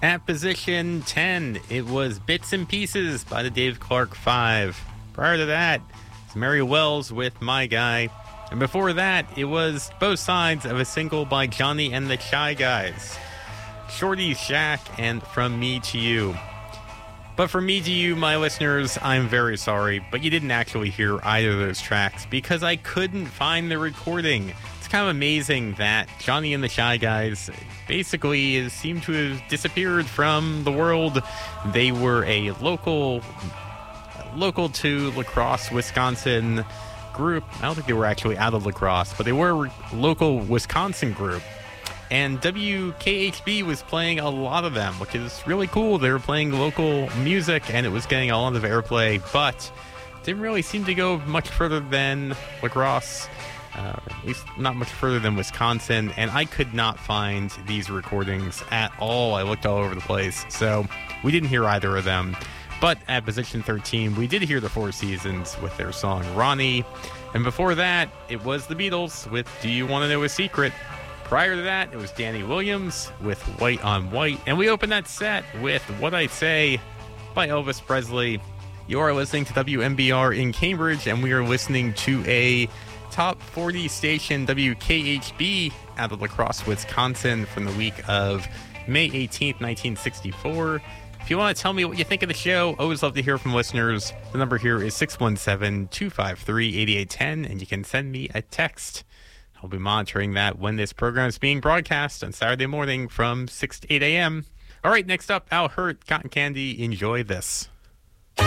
At position 10, it was Bits and Pieces by the Dave Clark 5. Prior to that, it's Mary Wells with My Guy. And before that, it was Both Sides of a Single by Johnny and the Shy Guys. Shorty Shack and From Me to You. But from me to you, my listeners, I'm very sorry, but you didn't actually hear either of those tracks because I couldn't find the recording. It's kind of amazing that Johnny and the Shy Guys basically seem to have disappeared from the world. They were a local to La Crosse, Wisconsin group. I don't think they were actually out of La Crosse, but they were a local Wisconsin group. And WKHB was playing a lot of them, which is really cool. They were playing local music, and it was getting a lot of airplay, but didn't really seem to go much further than La Crosse, at least not much further than Wisconsin, and I could not find these recordings at all. I looked all over the place, so we didn't hear either of them. But at position 13, we did hear the Four Seasons with their song Ronnie, and before that, it was the Beatles with Do You Want to Know a Secret? Prior to that, it was Danny Williams with White on White. And we opened that set with What I Say by Elvis Presley. You are listening to WMBR in Cambridge, and we are listening to a top 40 station, WKHB, out of La Crosse, Wisconsin, from the week of May 18th, 1964. If you want to tell me what you think of the show, always love to hear from listeners. The number here is 617-253-8810, and you can send me a text. I'll be monitoring that when this program is being broadcast on Saturday morning from 6 to 8 a.m. All right, next up, Al Hurt, Cotton Candy. Enjoy this.